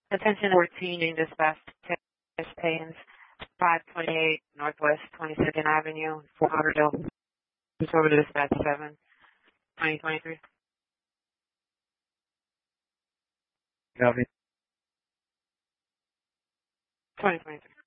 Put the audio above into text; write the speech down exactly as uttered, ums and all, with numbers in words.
Attention fourteen in dispatch Test Paynes, five twenty-eight Northwest twenty-second Avenue, Fort Lauderdale. Just over to dispatch seven, twenty twenty-three. Copy. twenty twenty-three.